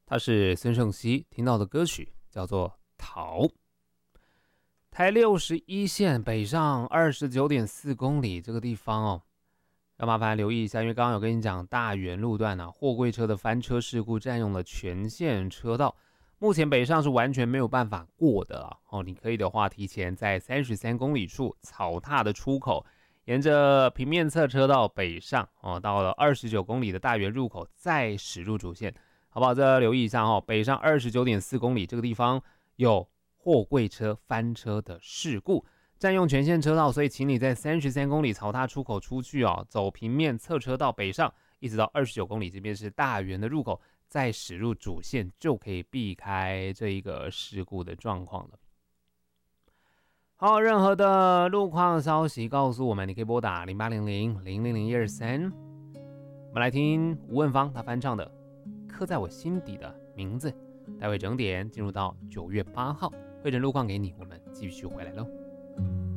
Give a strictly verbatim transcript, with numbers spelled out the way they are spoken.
它是孙盛熙听到的歌曲，叫做《逃》。台六十一线北上二十九点四公里这个地方哦，要麻烦留意一下，因为刚刚有跟你讲大园路段啊，货柜车的翻车事故占用了全线车道，目前北上是完全没有办法过的啊。哦，你可以的话，提前在三十三公里处草踏的出口，沿着平面侧车道北上哦，到了二十九公里的大园入口再驶入主线。好不好？这留意一下哦，北上二十九点四公里这个地方有货柜车翻车的事故，占用全线车道，所以请你在三十三公里草踏出口出去哦，走平面侧车道北上，一直到二十九公里这边是大园的入口，再驶入主线就可以避开这一个事故的状况了。好，任何的路况消息告诉我们，你可以拨打零八零零零零零一二三。我们来听吴汶芳他翻唱的刻在我心底的名字，待会整点进入到九月八号，会诊路况给你，我们继续回来喽。